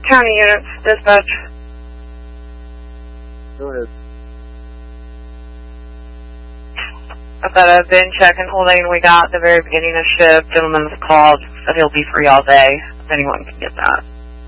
County units, dispatch. Go ahead. I've got a bin check and holding we got at the very beginning of shift. Gentleman was called, said he'll be free all day, if anyone can get that.